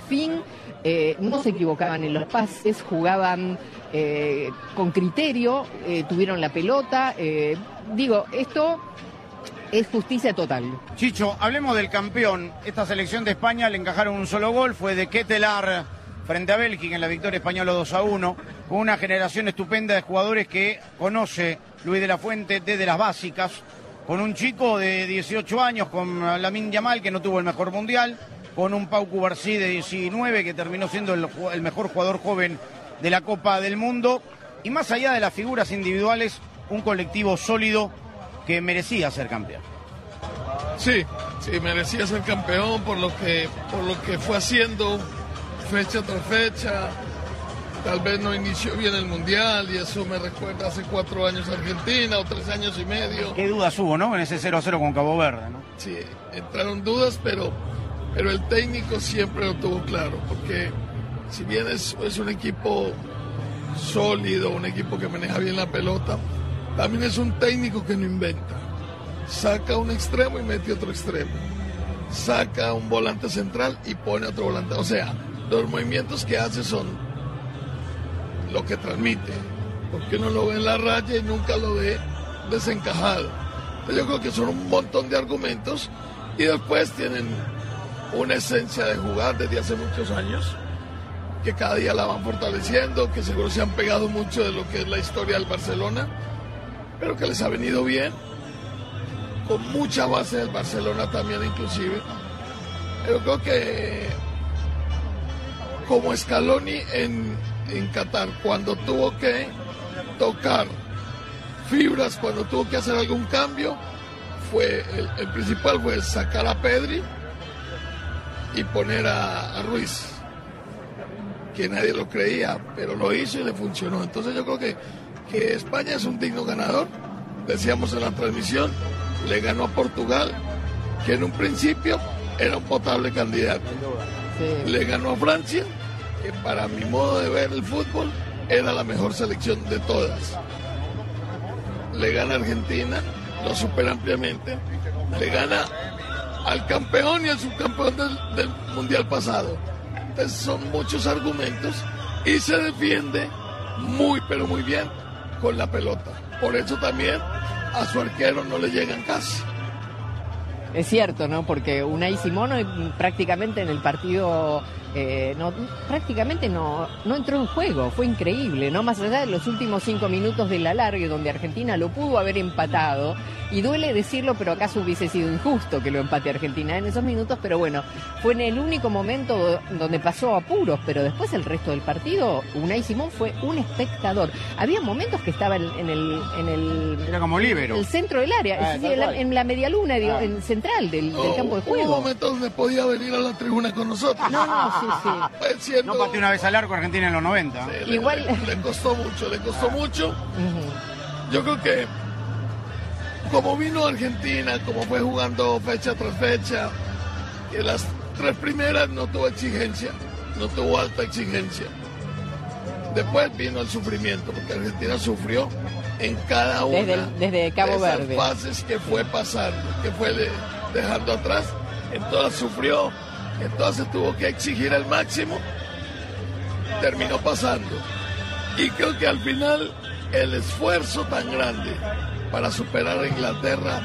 fin, no se equivocaban en los pases, jugaban con criterio, tuvieron la pelota. Esto es justicia total. Chicho, hablemos del campeón. Esta selección de España le encajaron un solo gol, fue de Ketelaere frente a Bélgica en la victoria española 2-1, con una generación estupenda de jugadores que conoce Luis de la Fuente desde las básicas, con un chico de 18 años, con Lamine Yamal, que no tuvo el mejor mundial, con un Pau Cubarsí de 19, que terminó siendo el mejor jugador joven de la Copa del Mundo, y más allá de las figuras individuales, un colectivo sólido que merecía ser campeón. Sí, merecía ser campeón por lo que fue haciendo fecha tras fecha. Tal vez no inició bien el Mundial y eso me recuerda hace 4 años Argentina o 3 años y medio. Qué dudas hubo, ¿no? En ese 0-0 con Cabo Verde, ¿no? Sí, entraron dudas, pero el técnico siempre lo tuvo claro, porque si bien es un equipo sólido, un equipo que maneja bien la pelota, también es un técnico que no inventa. Saca un extremo y mete otro extremo. Saca un volante central y pone otro volante. O sea, los movimientos que hace son lo que transmite, porque uno lo ve en la raya y nunca lo ve desencajado. Entonces yo creo que son un montón de argumentos y después tienen una esencia de jugar desde hace muchos años, que cada día la van fortaleciendo, que seguro se han pegado mucho de lo que es la historia del Barcelona, pero que les ha venido bien, con mucha base del Barcelona también inclusive. Yo creo que como Scaloni en Qatar, cuando tuvo que tocar fibras, cuando tuvo que hacer algún cambio, el principal fue sacar a Pedri y poner a Ruiz, que nadie lo creía, pero lo hizo y le funcionó. Entonces yo creo que España es un digno ganador. Decíamos en la transmisión, le ganó a Portugal, que en un principio era un potable candidato. Sí. Le ganó a Francia, que para mi modo de ver el fútbol era la mejor selección de todas. Le gana a Argentina, lo supera ampliamente. Le gana al campeón y al subcampeón del Mundial pasado. Entonces son muchos argumentos y se defiende muy pero muy bien con la pelota. Por eso también a su arquero no le llegan casi. Es cierto, ¿no? Porque Unai Simón prácticamente en el partido prácticamente no entró en juego, fue increíble, ¿no? Más allá de los últimos 5 minutos del alargue donde Argentina lo pudo haber empatado, y duele decirlo, pero acaso hubiese sido injusto que lo empate Argentina en esos minutos, pero bueno, fue en el único momento donde pasó apuros, pero después el resto del partido, Unai Simón fue un espectador. Había momentos que estaba en el era como líbero, el centro del área, es decir, en la medialuna, en central del campo de juego. Hubo momentos donde podía venir a la tribuna con nosotros. No, sí. No pateó una vez al arco Argentina en los 90. Sí, igual le costó mucho. Uh-huh. Yo creo que como vino Argentina, como fue jugando fecha tras fecha, que las 3 primeras no tuvo exigencia, no tuvo alta exigencia. Después vino el sufrimiento, porque Argentina sufrió en cada una desde Cabo Verde, de esas fases que fue pasando, que fue dejando atrás. En todas sufrió, en todas se tuvo que exigir al máximo, terminó pasando. Y creo que al final el esfuerzo tan grande para superar a Inglaterra,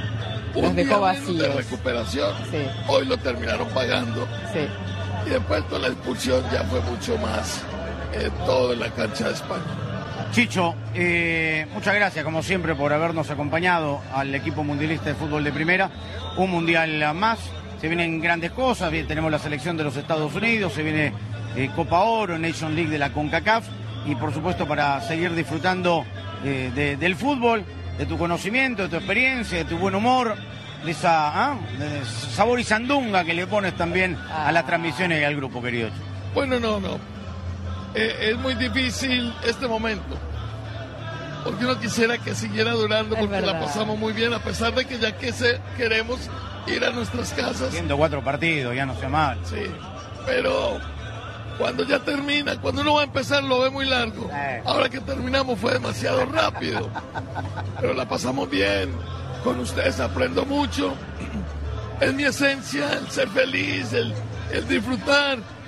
un día menos de recuperación, sí. Hoy lo terminaron pagando. Sí. Y después con la expulsión ya fue mucho más todo en la cancha de España. Chicho, muchas gracias como siempre por habernos acompañado al equipo mundialista de fútbol de primera. Un mundial más, se vienen grandes cosas, tenemos la selección de los Estados Unidos, se viene Copa Oro, Nation League de la CONCACAF, y por supuesto para seguir disfrutando del fútbol, de tu conocimiento, de tu experiencia, de tu buen humor, de esa de sabor y sandunga que le pones también a las transmisiones y al grupo, querido. Bueno, no. Es muy difícil este momento, porque uno quisiera que siguiera durando, porque la pasamos muy bien, a pesar de que ya queremos ir a nuestras casas. 104 partidos, ya no sea mal. Sí, pero cuando ya termina, cuando uno va a empezar lo ve muy largo. Ahora que terminamos fue demasiado rápido, pero la pasamos bien, con ustedes aprendo mucho. Es mi esencia, el ser feliz, el disfrutar.